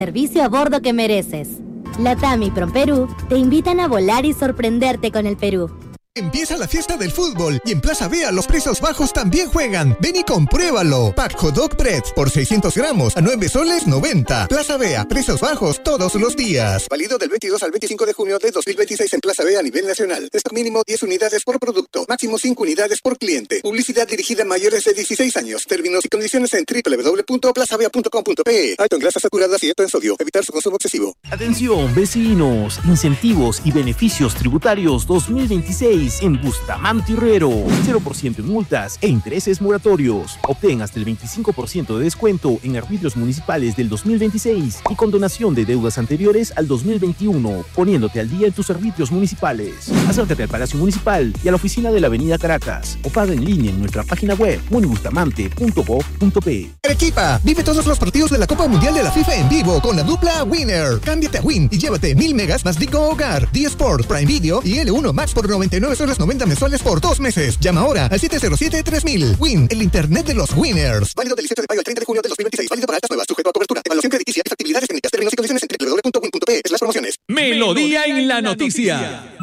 Servicio a bordo que mereces. LATAM y PROMPERÚ te invitan a volar y sorprenderte con el Perú. Empieza la fiesta del fútbol y en Plaza Vea los precios bajos también juegan. Ven y compruébalo. Pack Hot Dog Bread por 600 gramos a 9 soles 90. Plaza Vea, precios bajos todos los días. Válido del 22 al 25 de junio de 2026 en Plaza Vea a nivel nacional. Stock mínimo 10 unidades por producto. Máximo 5 unidades por cliente. Publicidad dirigida a mayores de 16 años. Términos y condiciones en www.plazavea.com.pe. Alto en grasas saturadas y alto en sodio. Evitar su consumo excesivo. Atención, vecinos. Incentivos y beneficios tributarios 2026 en Bustamante Herrero. 0% en multas e intereses moratorios. Obtén hasta el 25% de descuento en arbitrios municipales del 2026 y condonación de deudas anteriores al 2021, poniéndote al día en tus arbitrios municipales. Acércate al Palacio Municipal y a la oficina de la Avenida Caracas o paga en línea en nuestra página web munibustamante.gov.pe. Arequipa, vive todos los partidos de la Copa Mundial de la FIFA en vivo con la dupla Winner. Cámbiate a Win y llévate 1000 megas más Digo Hogar, D-Sport, Prime Video y L1 Max por 99 soles 90 mensuales por 2 meses. Llama ahora al 707-3000. Win, el internet de los winners. Válido del 17 de mayo al 30 de junio de 2026. Válido para altas nuevas, sujeto a cobertura. Evaluación crediticia y factibilidades técnicas. Términos y condiciones en www.win.pe/promociones. Melodía en la noticia.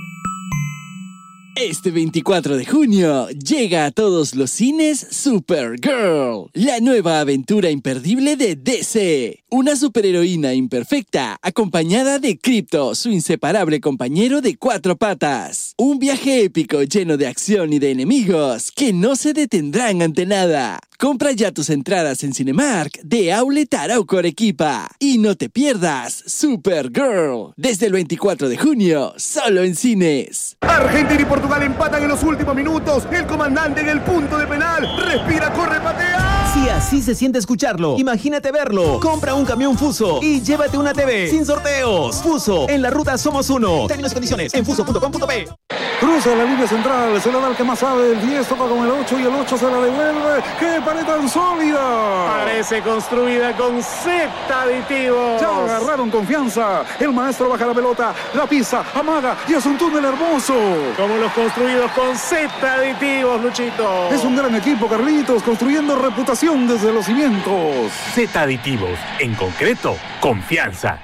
Este 24 de junio llega a todos los cines Supergirl, la nueva aventura imperdible de DC. Una superheroína imperfecta acompañada de Krypto, su inseparable compañero de 4 patas. Un viaje épico lleno de acción y de enemigos que no se detendrán ante nada. Compra ya tus entradas en Cinemark de Outlet Arauco Arequipa. Y no te pierdas Supergirl, desde el 24 de junio, solo en cines. Argentina y Portugal empatan en los últimos minutos. El comandante en el punto de penal. Respira, corre, patea. Si así se siente escucharlo, imagínate verlo. Compra un camión Fuso y llévate una TV sin sorteos. Fuso, en la ruta somos uno. Términos y condiciones en fuso.com.pe. Cruza la línea central, se la da el que más sabe. El 10 toca con el 8 y el 8 se la devuelve. ¡Qué pared tan sólida! Parece construida con Z aditivos. Ya agarraron confianza. El maestro baja la pelota, la pisa, amaga y es un túnel hermoso. Como los construidos con Z aditivos, Luchito. Es un gran equipo, Carlitos, construyendo reputación desde los cimientos. Z aditivos, en concreto, confianza.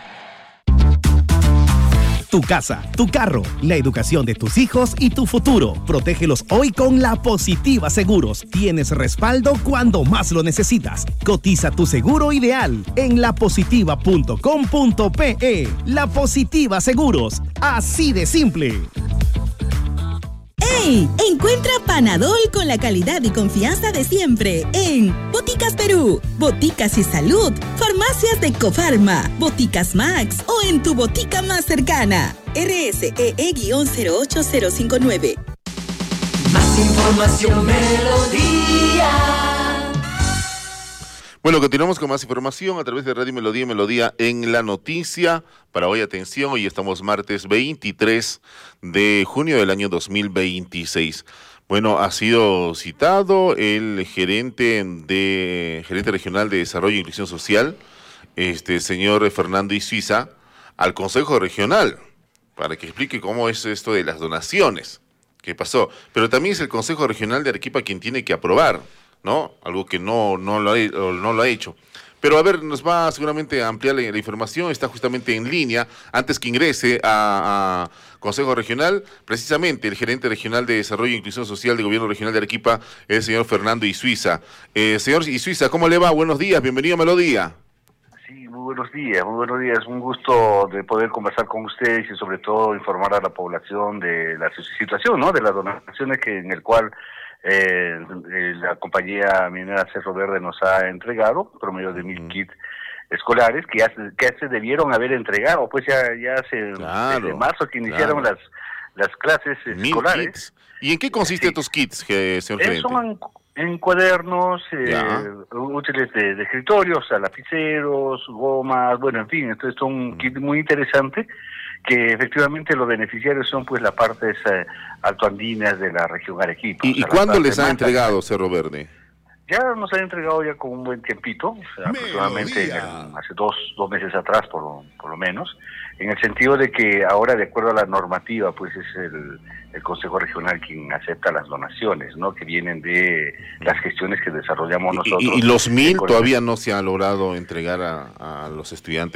Tu casa, tu carro, la educación de tus hijos y tu futuro. Protégelos hoy con La Positiva Seguros. Tienes respaldo cuando más lo necesitas. Cotiza tu seguro ideal en lapositiva.com.pe. La Positiva Seguros. Así de simple. ¡Hey! Encuentra Panadol con la calidad y confianza de siempre en Boticas Perú, Boticas y Salud, Farmacias de Cofarma, Boticas Max o en tu botica más cercana. RSEE-08059. Más información, Melodía. Bueno, continuamos con más información a través de Radio Melodía, Melodía en la noticia. Para hoy, atención, hoy estamos martes 23 de junio del año 2026. Bueno, ha sido citado el gerente regional de Desarrollo e Inclusión Social, señor Fernando Isuiza, al Consejo Regional, para que explique cómo es esto de las donaciones, qué pasó. Pero también es el Consejo Regional de Arequipa quien tiene que aprobar, ¿no? Algo que no lo ha hecho. Pero a ver, nos va seguramente a ampliar la información, está justamente en línea, antes que ingrese a Consejo Regional, precisamente el gerente regional de Desarrollo e Inclusión Social del Gobierno Regional de Arequipa, el señor Fernando Isuiza. Señor Isuiza, ¿cómo le va? Buenos días, bienvenido a Melodía. Sí, muy buenos días, un gusto de poder conversar con ustedes y sobre todo informar a la población de la situación, ¿no? De las donaciones en el cual la compañía minera Cerro Verde nos ha entregado, promedio de 1000 kits escolares que ya se debieron haber entregado, pues ya hace desde marzo que iniciaron las clases escolares. Kits. ¿Y en qué consisten estos kits, señor gerente? Son en cuadernos, útiles de escritorio, o sea, lapiceros, gomas, bueno, en fin, entonces son un kit muy interesante que efectivamente los beneficiarios son pues las partes altoandinas de la región Arequipa. ¿Y cuándo les ha entregado Cerro Verde? Ya nos han entregado ya con un buen tiempito, o sea, aproximadamente hace dos meses atrás por lo menos, en el sentido de que ahora, de acuerdo a la normativa, pues es el Consejo Regional quien acepta las donaciones, ¿no? Que vienen de las gestiones que desarrollamos nosotros. Y los 1.000 todavía no se ha logrado entregar a los estudiantes